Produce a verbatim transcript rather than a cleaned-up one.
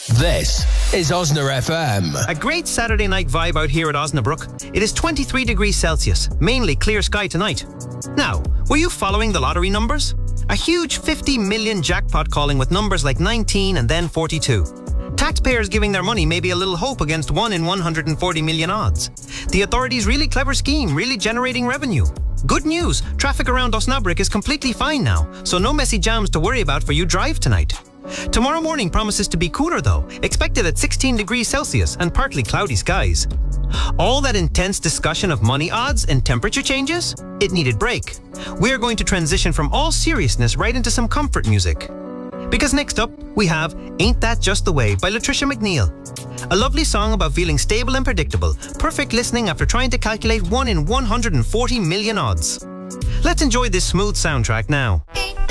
This is Osna F M. A great Saturday night vibe out here at Osnabrück. It is twenty-three degrees Celsius, mainly clear sky tonight. Now, were you following the lottery numbers? A huge fifty million jackpot calling with numbers like nineteen and then forty-two. Taxpayers giving their money maybe a little hope against one in one hundred forty million odds. The authorities' really clever scheme, really generating revenue. Good news, traffic around Osnabrück is completely fine now, so no messy jams to worry about for you drive tonight. Tomorrow morning promises to be cooler though, expected at sixteen degrees Celsius and partly cloudy skies. All that intense discussion of money odds and temperature changes? It needed break. We're going to transition from all seriousness right into some comfort music. Because next up, we have Ain't That Just the Way by Latricia McNeil. A lovely song about feeling stable and predictable, perfect listening after trying to calculate one in one hundred forty million odds. Let's enjoy this smooth soundtrack now.